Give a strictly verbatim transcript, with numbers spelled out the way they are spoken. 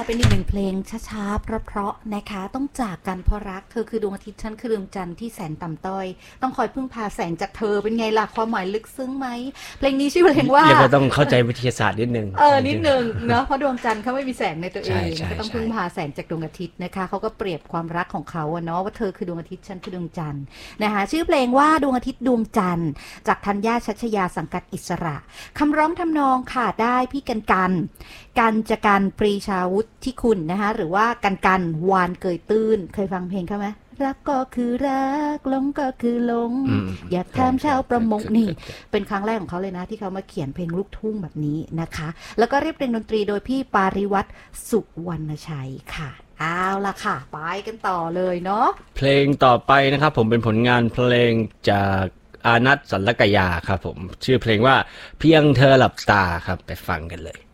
เป็นอีกหนึ่งเพลงช้าๆเพราะๆนะคะต้องจากกันเพราะรักเธอคือดวงอาทิตย์ฉันคือดวงจันทร์ที่แสนต่ำต้อยต้องคอยพึ่งพาแสงจากเธอเป็นไงล่ะความหมายลึกซึ้งไหมเพลงนี้ชื่อเพลงว่าเรียกว่าต้องเข้าใจวิทยาศาสตร์นิดนึงเออนิดนึงเนาะเพราะดวงจันทร์เขาไม่มีแสงในตัวเองก็ต้องพึ่งพาแสงจากดวงอาทิตย์นะคะเขาก็เปรียบความรักของเขาเนาะว่าเธอคือดวงอาทิตย์ฉันคือดวงจันทร์นะคะชื่อเพลงว่าดวงอาทิตย์ดวงจันทร์จากธัญญาชัชยาสังกัดอิสระคำร้องทำนองค่ะได้พี่กันกันกันจะกันปรีชาวุฒิที่คุณนะคะหรือว่ากันกันวานเกยตื้นเคยฟังเพลงเขาไหมรักก็คือรักหลงก็คือหลงอยากทำชาวประมงนี่เป็นครั้งแรกของเขาเลยนะที่เขามาเขียนเพลงลูกทุ่งแบบนี้นะคะแล้วก็เรียบเรียงดนตรีโดยพี่ปาริวัตรสุวรรณชัยค่ะเอาล่ะค่ะไปกันต่อเลยเนาะเพลงต่อไปนะครับผมเป็นผลงานเพลงจากอานัท สัลลกยาครับผมชื่อเพลงว่าเพียงเธอหลับตาครับไปฟังกันเลย